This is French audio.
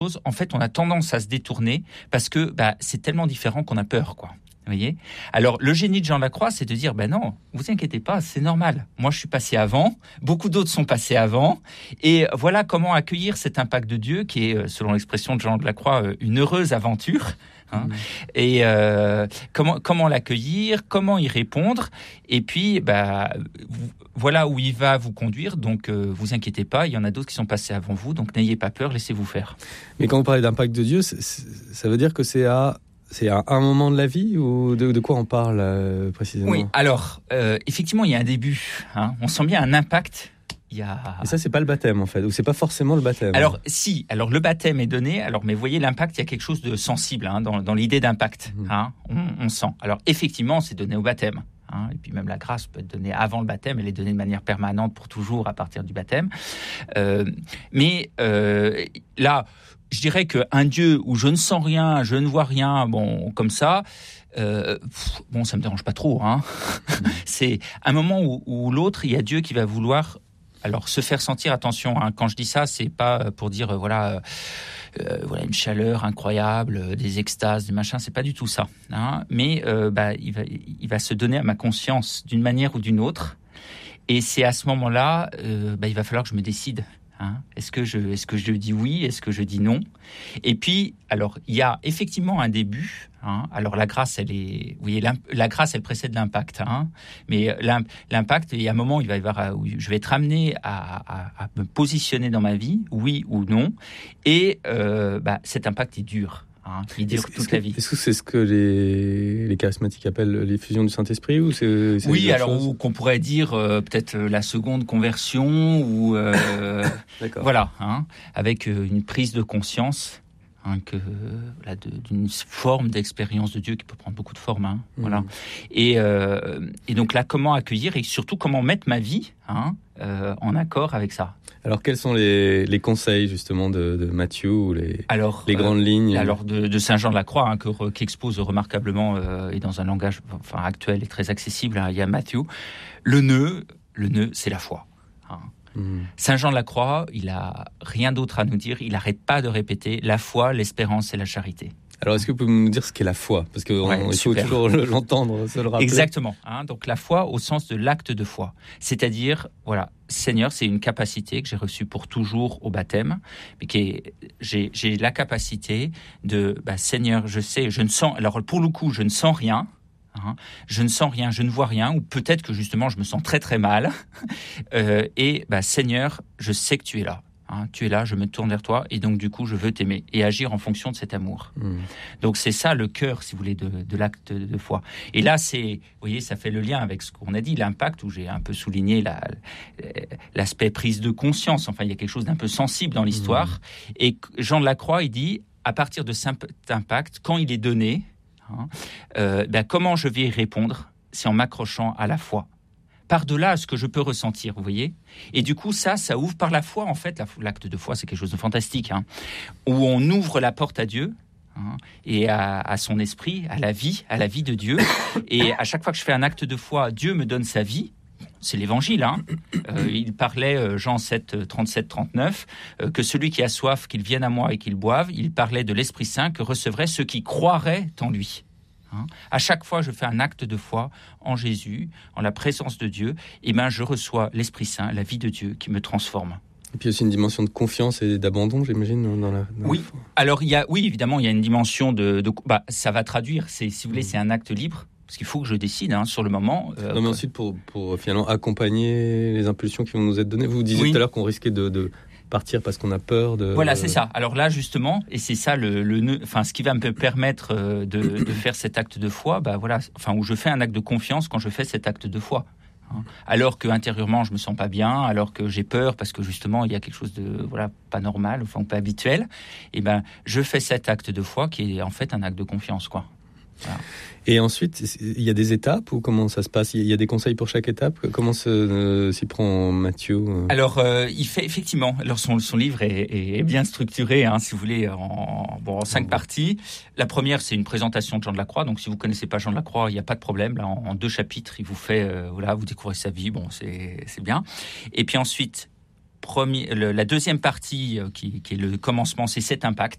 en fait, on a tendance à se détourner parce que c'est tellement différent qu'on a peur, quoi. Vous voyez ? Alors, le génie de Jean Lacroix, c'est de dire, non, vous inquiétez pas, c'est normal. Moi, je suis passé avant, beaucoup d'autres sont passés avant, et voilà comment accueillir cet impact de Dieu qui est, selon l'expression de Jean Lacroix, une heureuse aventure. Et comment l'accueillir, comment y répondre, et puis voilà où il va vous conduire. Donc vous inquiétez pas, il y en a d'autres qui sont passés avant vous, donc n'ayez pas peur, laissez-vous faire. Mais quand vous parlez d'impact de Dieu, ça veut dire que c'est à un moment de la vie, ou de quoi on parle précisément ? Oui, alors effectivement il y a un début, on sent bien un impact. Et ça, c'est pas le baptême, en fait, ou c'est pas forcément le baptême. Alors, si. Alors, le baptême est donné. Alors, mais vous voyez, l'impact, il y a quelque chose de sensible dans l'idée d'impact. On sent. Alors, effectivement, c'est donné au baptême. Et puis même la grâce peut être donnée avant le baptême. Elle est donnée de manière permanente pour toujours à partir du baptême. Mais là, je dirais qu'un Dieu où je ne sens rien, je ne vois rien, comme ça... ça me dérange pas trop. C'est un moment où l'autre, il y a Dieu qui va vouloir... Alors, se faire sentir, attention, quand je dis ça, c'est pas pour dire, voilà, une chaleur incroyable, des extases, des machins, c'est pas du tout ça. Mais il va se donner à ma conscience d'une manière ou d'une autre. Et c'est à ce moment-là, il va falloir que je me décide. Est-ce que je dis oui ? Est-ce que je dis non ? Et puis, alors, il y a effectivement un début. Alors, la grâce, la grâce, elle précède l'impact. Mais l'impact, il y a un moment où où je vais être amené à me positionner dans ma vie, oui ou non. Et cet impact est dur. Il dure toute la vie. Est-ce que c'est ce que les charismatiques appellent l'effusion du Saint-Esprit, ou c'est oui, alors ou qu'on pourrait dire peut-être la seconde conversion, ou voilà, avec une prise de conscience d'une forme d'expérience de Dieu qui peut prendre beaucoup de formes. Voilà. Et donc là, comment accueillir et surtout comment mettre ma vie en accord avec ça. Alors, quels sont les conseils, justement, de Matthieu, ou les grandes lignes de Saint Jean de la Croix, qui expose remarquablement, et dans un langage actuel et très accessible, il y a Matthieu. Le nœud, c'est la foi. Saint Jean de la Croix, il a rien d'autre à nous dire, il n'arrête pas de répéter la foi, l'espérance et la charité. Alors, est-ce que vous pouvez nous dire ce qu'est la foi ? Parce qu'il faut toujours l'entendre, se le rappeler. Exactement. Donc, la foi au sens de l'acte de foi. C'est-à-dire, voilà, Seigneur, c'est une capacité que j'ai reçue pour toujours au baptême, mais j'ai la capacité de, Seigneur, je sais, je ne sens... Alors, pour le coup, je ne sens rien. Je ne sens rien, je ne vois rien, ou peut-être que justement, je me sens très très mal. Et, Seigneur, je sais que tu es là. Tu es là, je me tourne vers toi, et donc du coup je veux t'aimer et agir en fonction de cet amour. Donc c'est ça le cœur, si vous voulez, de l'acte de foi. Et là, vous voyez, ça fait le lien avec ce qu'on a dit, l'impact, où j'ai un peu souligné l'aspect prise de conscience. Enfin, il y a quelque chose d'un peu sensible dans l'histoire. Et Jean de la Croix, il dit, à partir de cet impact, quand il est donné, comment je vais y répondre ? C'est en m'accrochant à la foi. Par-delà ce que je peux ressentir, vous voyez ? Et du coup, ça ouvre par la foi, en fait. L'acte de foi, c'est quelque chose de fantastique, où on ouvre la porte à Dieu, et à son esprit, à la vie de Dieu. Et à chaque fois que je fais un acte de foi, Dieu me donne sa vie. C'est l'évangile. Il parlait, Jean 7, 37, 39, que celui qui a soif, qu'il vienne à moi et qu'il boive. Il parlait de l'Esprit Saint que recevraient ceux qui croiraient en lui. À chaque fois, je fais un acte de foi en Jésus, en la présence de Dieu, et je reçois l'Esprit Saint, la vie de Dieu qui me transforme. Et puis aussi une dimension de confiance et d'abandon, j'imagine, dans la oui. Alors, évidemment, il y a une dimension ça va traduire, si vous voulez, c'est un acte libre, parce qu'il faut que je décide sur le moment. Non, mais ensuite, pour finalement accompagner les impulsions qui vont nous être données, vous disiez tout à l'heure qu'on risquait de partir parce qu'on a peur de... Voilà, c'est ça. Alors là, justement, et c'est ça ce qui va me permettre de faire cet acte de foi, où je fais un acte de confiance quand je fais cet acte de foi. Alors que intérieurement je me sens pas bien, alors que j'ai peur parce que justement il y a quelque chose de pas normal, pas habituel, et je fais cet acte de foi qui est en fait un acte de confiance, quoi. Voilà. Et ensuite, il y a des étapes, ou comment ça se passe ? Il y a des conseils pour chaque étape ? Comment s'y prend Matthieu ? Alors, il fait effectivement. Alors, son livre est bien structuré, si vous voulez, en 5 parties. La première, c'est une présentation de Jean de la Croix. Donc, si vous connaissez pas Jean de la Croix, il n'y a pas de problème. Là, en 2 chapitres, il vous fait, vous découvrez sa vie. Bon, c'est bien. Et puis ensuite, la deuxième partie, qui est le commencement, c'est cet impact.